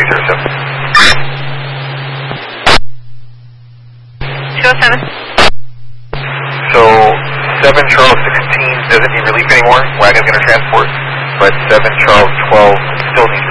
207. So 7 Charles 16 doesn't need relief anymore. Wagon's going to transport, but 7 Charles 12 still needs